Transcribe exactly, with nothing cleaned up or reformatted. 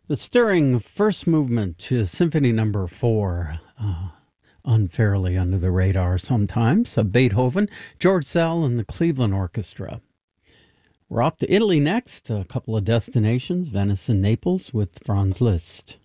The stirring first movement to Symphony Number Four, uh, unfairly under the radar sometimes, of Beethoven, George Szell, and the Cleveland Orchestra. We're off to Italy next, a couple of destinations, Venice and Naples, with Franz Liszt.